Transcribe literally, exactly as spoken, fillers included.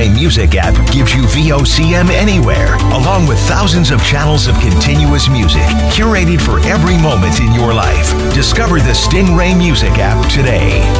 Stingray Music app gives you V O C M anywhere, along with thousands of channels of continuous music, curated for every moment in your life. Discover the Stingray Music app today.